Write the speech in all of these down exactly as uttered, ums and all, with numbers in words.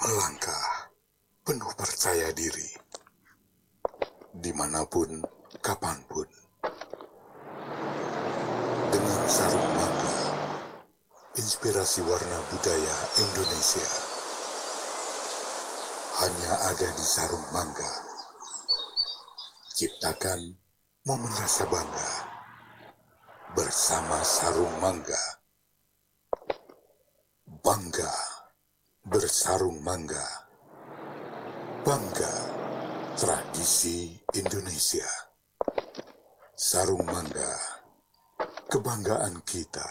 melangkah penuh percaya diri, dimanapun, kapanpun, dengan sarung mangga, inspirasi warna budaya Indonesia, hanya ada di sarung mangga. Ciptakan momen rasa bangga, bersama sarung mangga. Bangga bersarung mangga. Bangga tradisi Indonesia. Sarung mangga, kebanggaan kita.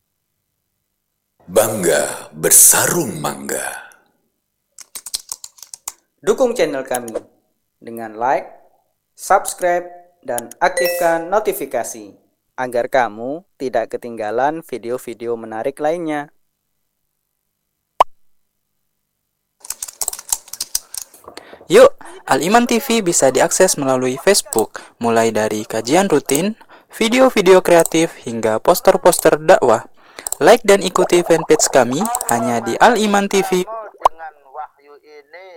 Bangga bersarung mangga. Dukung channel kami dengan like, subscribe, dan aktifkan notifikasi agar kamu tidak ketinggalan video-video menarik lainnya. Yuk, Al-Iman T V bisa diakses melalui Facebook, mulai dari kajian rutin, video-video kreatif, hingga poster-poster dakwah. Like dan ikuti fanpage kami hanya di Al-Iman T V. Dengan wahyu ini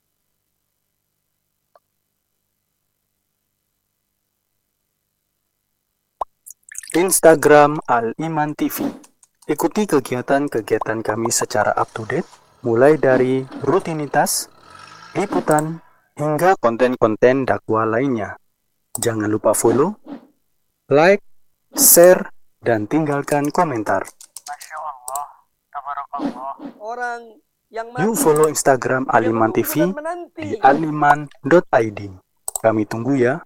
Instagram Al-Iman T V. Ikuti kegiatan-kegiatan kami secara up-to-date, mulai dari rutinitas, liputan, hingga konten-konten dakwah lainnya. Jangan lupa follow, like, share, dan tinggalkan komentar. Masya Allah, tabarakallah. Orang yang Yuk follow Instagram Al-Iman T V di aliman dot i d. Kami tunggu ya.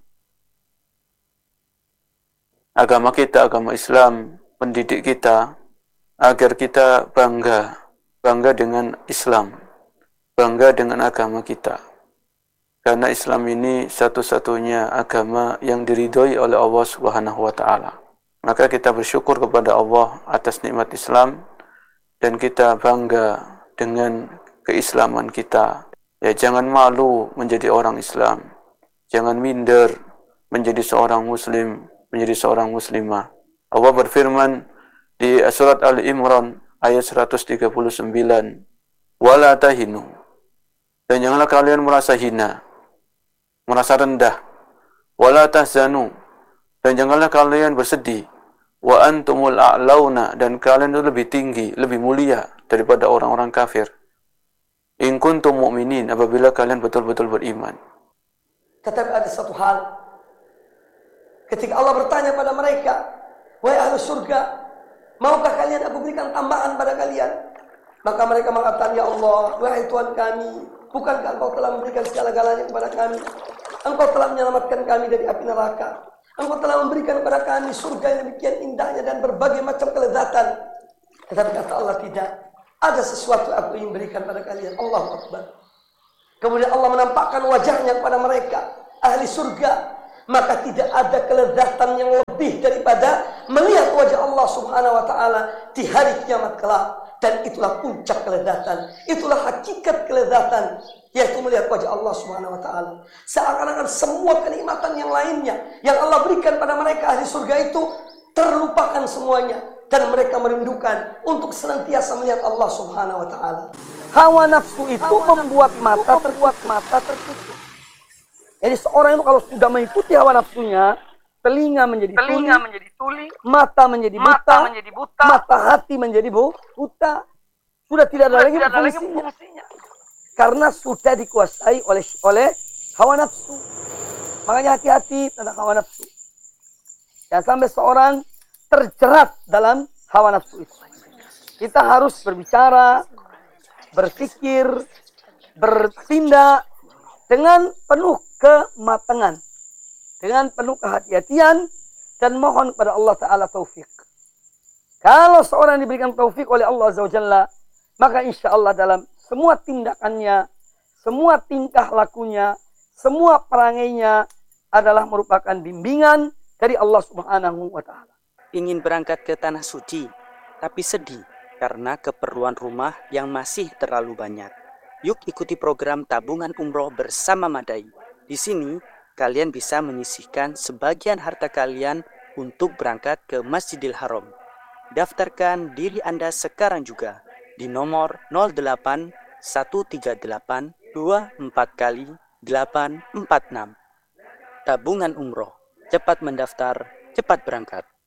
Agama kita, agama Islam, pendidik kita agar kita bangga, bangga dengan Islam, bangga dengan agama kita. Karena Islam ini satu-satunya agama yang diridhoi oleh Allah Subhanahu wa taala. Maka kita bersyukur kepada Allah atas nikmat Islam dan kita bangga dengan keislaman kita. Ya, jangan malu menjadi orang Islam. Jangan minder menjadi seorang muslim, menjadi seorang muslimah. Allah berfirman di surat Al-Imran ayat seratus tiga puluh sembilan, "Wala tahinu." Dan janganlah kalian merasa hina, merasa rendah. "Wala tahzanu." Dan janganlah kalian bersedih. "Wa antumul a'launa." Dan kalian itu lebih tinggi, lebih mulia daripada orang-orang kafir. "In kuntum mu'minin." Apabila kalian betul-betul beriman. Tetapi ada satu hal. Ketika Allah bertanya pada mereka, "Wahai ahli surga, maukah kalian aku berikan tambahan pada kalian?" Maka mereka mengatakan, "Ya Allah, wahai Tuhan kami, bukankah Engkau telah memberikan segala-galanya kepada kami? Engkau telah menyelamatkan kami dari api neraka. Engkau telah memberikan kepada kami surga yang demikian indahnya dan berbagai macam kelezatan." Tetapi kata Allah, "Tidak. Ada sesuatu aku ingin berikan pada kalian." Allahu Akbar. Kemudian Allah menampakkan wajahnya kepada mereka, ahli surga. Maka tidak ada kelezatan yang lebih daripada melihat wajah Allah Subhanahu wa taala di hari kiamat kelak. Dan itulah puncak kelezatan, itulah hakikat kelezatan, yaitu melihat wajah Allah Subhanahu wa taala. Seakan-akan semua kenikmatan yang lainnya yang Allah berikan pada mereka ahli surga itu terlupakan semuanya, dan mereka merindukan untuk senantiasa melihat Allah Subhanahu wa taala. Hawa nafsu itu membuat mata terbuat mata tertutup. Jadi seorang itu kalau sudah mengikuti hawa nafsunya, telinga menjadi telinga tuli, menjadi tuli, mata menjadi buta, mata menjadi buta, mata hati menjadi bu- buta. Sudah tidak ada lagi tidak ada lagi fungsinya. fungsinya. Karena sudah dikuasai oleh oleh hawa nafsu. Makanya hati-hati tentang hawa nafsu. Jangan sampai seorang terjerat dalam hawa nafsu itu. Kita harus berbicara, berpikir, bertindak dengan penuh kematangan, dengan penuh kehati-hatian, dan mohon kepada Allah Ta'ala taufik. Kalau seorang diberikan taufik oleh Allah Azza wa Jalla, maka insya Allah dalam semua tindakannya, semua tingkah lakunya, semua perangainya adalah merupakan bimbingan dari Allah Subhanahu wa Ta'ala. Ingin berangkat ke tanah suci, tapi sedih karena keperluan rumah yang masih terlalu banyak. Yuk ikuti program tabungan umroh bersama Madai. Di sini, kalian bisa menyisihkan sebagian harta kalian untuk berangkat ke Masjidil Haram. Daftarkan diri Anda sekarang juga di nomor nol delapan satu tiga delapan dua empat kali delapan empat enam. Tabungan umroh, cepat mendaftar, cepat berangkat.